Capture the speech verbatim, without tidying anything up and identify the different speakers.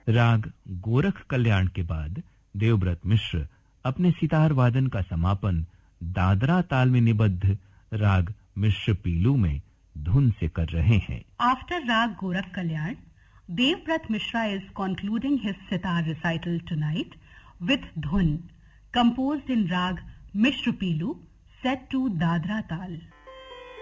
Speaker 1: राग गोरख कल्याण के बाद देवव्रत मिश्र अपने सितार वादन का समापन दादरा ताल में निबद्ध राग मिश्र पीलू में धुन से कर रहे हैं।
Speaker 2: आफ्टर राग गोरख कल्याण, Devvrat Mishra is concluding his sitar recital tonight with dhun composed in rag Mishra Pilu set to Dadra Tal.